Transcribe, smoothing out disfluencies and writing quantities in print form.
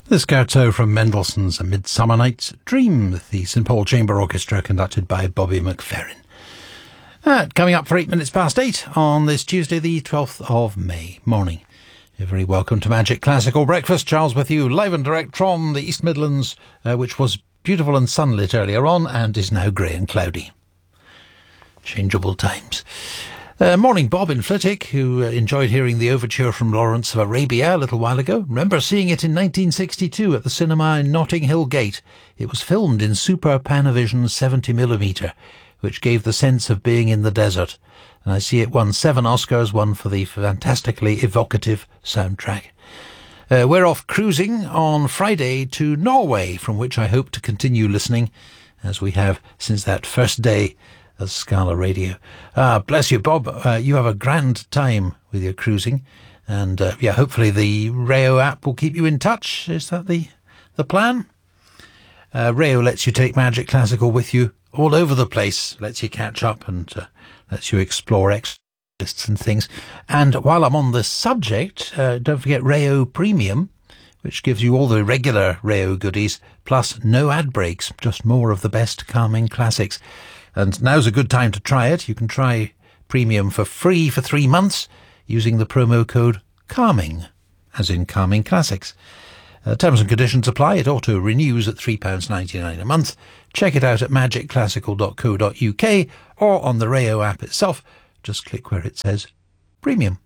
The scherzo from Mendelssohn's A Midsummer Night's Dream, with the St Paul Chamber Orchestra conducted by Bobby McFerrin. Coming up for 8 minutes past 8 on this Tuesday, the 12th of May morning. You're very welcome to Magic Classical Breakfast. Charles with you, live and direct from the East Midlands, which was beautiful and sunlit earlier on and is now grey and cloudy. Changeable times. Morning, Bob in Flitwick, who enjoyed hearing the overture from Lawrence of Arabia a little while ago. Remember seeing it in 1962 at the cinema in Notting Hill Gate. It was filmed in Super Panavision 70mm, which gave the sense of being in the desert. And I see it won 7 Oscars, one for the fantastically evocative soundtrack. We're off cruising on Friday to Norway, from which I hope to continue listening, as we have since that first day as Scala Radio. Bless you, Bob. You have a grand time with your cruising. And hopefully the Rayo app will keep you in touch. Is that the plan? Rayo lets you take Magic Classical with you all over the place, lets you catch up and lets you explore lists and things. And while I'm on this subject, don't forget Rayo Premium, which gives you all the regular Rayo goodies, plus no ad breaks, just more of the best calming classics. And now's a good time to try it. You can try Premium for free for 3 months using the promo code CALMING, as in Calming Classics. Terms and conditions apply. It auto-renews at £3.99 a month. Check it out at magicclassical.co.uk or on the Rayo app itself. Just click where it says Premium.